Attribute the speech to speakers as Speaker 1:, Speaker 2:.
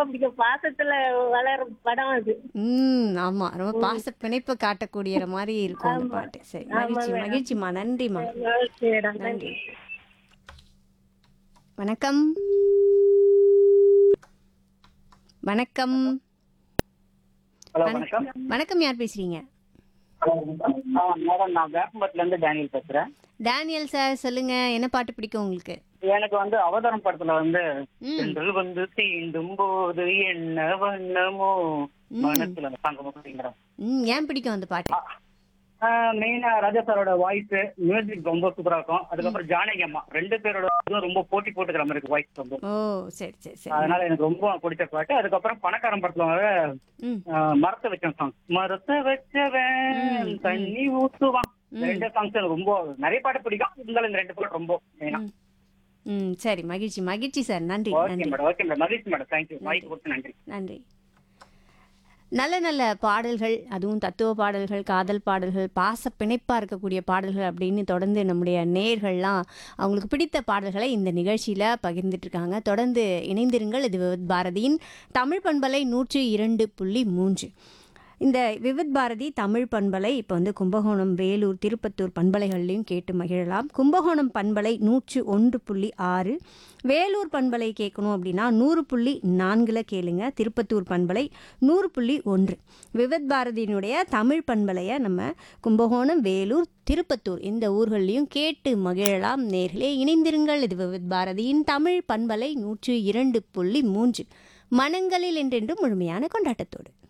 Speaker 1: ரொம்ப பிடிக்கும். பாசத்துல வளரும் படம் அது.
Speaker 2: ஆமா. ரொம்ப பாச பிணைப்ப காட்டக்கூடியற மாரி இருக்கும் அந்த
Speaker 1: ஆமா.
Speaker 2: பாட்டு. சரி.
Speaker 1: ஆமா
Speaker 2: மகிழ்ச்சி,
Speaker 1: மேடம்.
Speaker 2: மகிழ்ச்சிம்மா. நன்றிம்மா.
Speaker 1: Okay madam.
Speaker 2: நன்றி.
Speaker 1: நன்றி.
Speaker 2: வணக்கம். வணக்கம்.
Speaker 3: ஹலோ
Speaker 2: வணக்
Speaker 3: வணக்கம்.
Speaker 2: வணக்கம். யார் பேசுறீங்க?
Speaker 3: மேடம் நான் வேப்பம்பட்டில இருந்து டேனியல் பேசுறேன்.
Speaker 2: டேனியல் சார் சொல்லுங்க. என்ன பாட்டு பிடிக்கும் உங்களுக்கு?
Speaker 3: எனக்கு அவதாரம் படத்துல
Speaker 2: ம்.
Speaker 3: சென்றல் தீண்டும் போது என்ன வண்ணமோ
Speaker 2: ம்.
Speaker 3: மனசுல அந்த சாங் ரொம்ப பிடிக்கும் மேடம்.
Speaker 2: ஏன் பிடிக்கும் அந்த பாட்டு?
Speaker 3: மெயினா ராஜா சாரோட வாய்ஸ் மியூசிக் ரொம்ப சூப்பரா இருக்கும். அதுக்கப்புறம் ஜானகி அம்மா 2 பேரோட இதுவும் ரொம்ப போட்டி போட்டுக்கிற மாதிரி இருக்கு வாய்ஸ் ரொம்ப.
Speaker 2: ஓ! சரி, சரி, சரி.
Speaker 3: அதனால எனக்கு ரொம்ப பிடிச்ச பாட்டு. அதுக்கப்புறம் பணக்காரன் படத்துல
Speaker 2: ம்.
Speaker 3: மரத்தை வச்ச சாங் மரத்தை வச்சவன்
Speaker 2: ம்.
Speaker 3: தண்ணி ஊத்துவான். இந்த
Speaker 2: ம்.
Speaker 3: 2 சாங்ஸ் எனக்கு ரொம்ப நிறைய பாட்டு பிடிக்கும். இருந்தாலும் இந்த 2 பாட்டு ரொம்ப மெயினா.
Speaker 2: சரி. மகிழ்ச்சி, மகிழ்ச்சி சார். நன்றி,
Speaker 3: ஓகே
Speaker 2: நன்றி,
Speaker 3: மேடம். Okay madam. மகிழ்ச்சி மேடம். தேங்க்யூ.
Speaker 2: நன்றி,
Speaker 3: வாய்ப்பு கொடுத்து நன்றி.
Speaker 2: நன்றி. நல்ல நல்ல பாடல்கள், அதுவும் தத்துவ பாடல்கள், காதல் பாடல்கள், பாச பிணைப்பா இருக்கக்கூடிய பாடல்கள் அப்படின்னு தொடர்ந்து நம்முடைய நேயர்கள்லாம் அவங்களுக்கு பிடித்த பாடல்களை இந்த நிகழ்ச்சியில பகிர்ந்துட்டு இருக்காங்க. தொடர்ந்து இணைந்திருங்கள். இது விவித் பாரதியின் தமிழ் பண்பலை 102.3. இந்த விவித் பாரதி தமிழ் பண்பலை இப்போ வந்து கும்பகோணம், வேலூர், திருப்பத்தூர் பண்பலைகள்லையும் கேட்டு மகிழலாம். கும்பகோணம் பண்பலை 101.6, வேலூர் பண்பலை கேட்கணும் அப்படின்னா 100.4 கேளுங்க. திருப்பத்தூர் பண்பலை 100.1. விவித் பாரதியினுடைய தமிழ் பண்பலையை நம்ம கும்பகோணம், வேலூர், திருப்பத்தூர் இந்த ஊர்கள்லையும் கேட்டு மகிழலாம். நேர்களே இணைந்திருங்கள். இது விவித் பாரதியின் தமிழ் பண்பலை 102.3. மனங்களில் என்றென்றும் முழுமையான கொண்டாட்டத்தோடு.